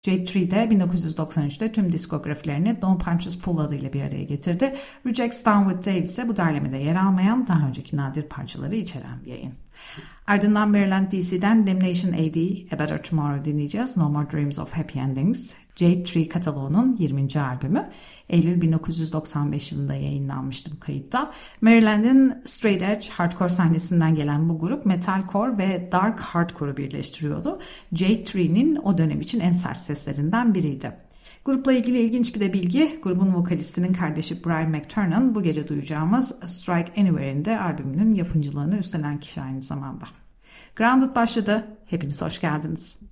Jade Tree de 1993'te tüm diskografilerini Don't Punch Us Pull adıyla bir araya getirdi. Rejects Down With Dave ise bu derlemede yer almayan daha önceki nadir parçaları içeren bir yayın. Ardından Maryland DC'den Damnation AD, A Better Tomorrow dinleyeceğiz. No More Dreams of Happy Endings. Jade Tree kataloğunun 20. albümü. Eylül 1995 yılında yayınlanmıştı bu kayıtta. Maryland'in straight edge hardcore sahnesinden gelen bu grup metalcore ve dark hardcore'u birleştiriyordu. Jade Tree'nin o dönem için en sert seslerinden biriydi. Grupla ilgili ilginç bir de bilgi, grubun vokalistinin kardeşi Brian McTernan bu gece duyacağımız Strike Anywhere'in de albümünün yapımcılığını üstlenen kişi aynı zamanda. Grounded başladı. Hepiniz hoş geldiniz.